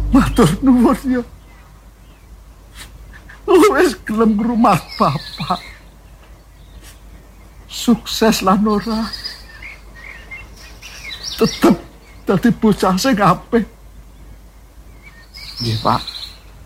Matur nuwun ya. Wis gelem rumah bapak. Sukses lan ora. Tetep dadi bocah sing apik. Nggih, Pak.